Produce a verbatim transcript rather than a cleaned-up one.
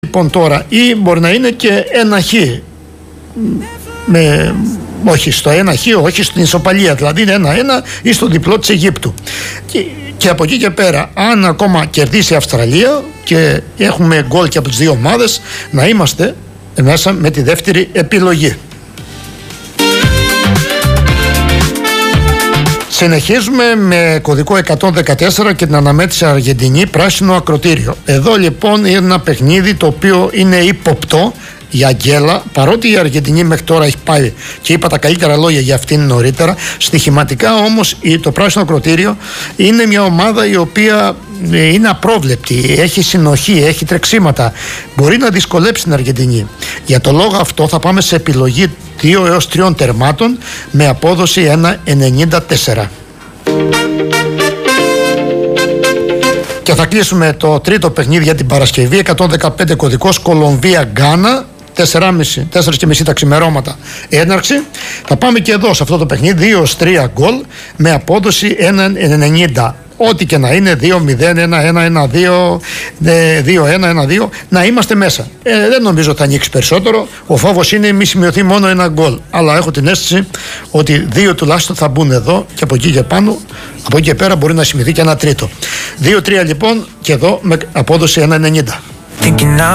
Λοιπόν τώρα, ή μπορεί να είναι και ένα χ, με, όχι στο ένα χ, όχι στην ισοπαλία, δηλαδή είναι ένα-ένα ή στο διπλό της Αιγύπτου. Και, και από εκεί και πέρα, αν ακόμα κερδίσει η Αυστραλία και έχουμε γκολ και από τις δύο ομάδες, να είμαστε μέσα με τη δεύτερη επιλογή. Συνεχίζουμε με κωδικό εκατόν δεκατέσσερα και την αναμέτρηση Αργεντινή, πράσινο ακροτήριο. Εδώ λοιπόν είναι ένα παιχνίδι το οποίο είναι ύποπτο για γκέλα, παρότι η Αργεντινή μέχρι τώρα έχει πάει και είπα τα καλύτερα λόγια για αυτήν νωρίτερα. Στοιχηματικά όμως το πράσινο ακροτήριο είναι μια ομάδα η οποία είναι απρόβλεπτη, έχει συνοχή, έχει τρεξίματα, μπορεί να δυσκολέψει την Αργεντινή. Για το λόγο αυτό θα πάμε σε επιλογή δύο έως τρία τερμάτων με απόδοση ένα ενενήντα τέσσερα. Και θα κλείσουμε το τρίτο παιχνίδι για την Παρασκευή, εκατόν δεκαπέντε κωδικός, Κολομβία-Γκάνα, τέσσερα και μισή τα ξημερώματα έναρξη. Θα πάμε και εδώ σε αυτό το παιχνίδι, δύο έως τρία γκολ με απόδοση ένα ενενήντα. Ό,τι και να είναι, δύο μηδέν, ένα ένα, ένα δύο, δύο ένα, ένα δύο, να είμαστε μέσα. Ε, δεν νομίζω θα ανοίξει περισσότερο. Ο φόβος είναι μη σημειωθεί μόνο ένα γκολ. Αλλά έχω την αίσθηση ότι δύο τουλάχιστον θα μπουν εδώ και από εκεί και πάνω, από εκεί και πέρα μπορεί να σημειωθεί και ένα τρίτο. δύο τρία λοιπόν και εδώ με απόδοση ένα ενενήντα.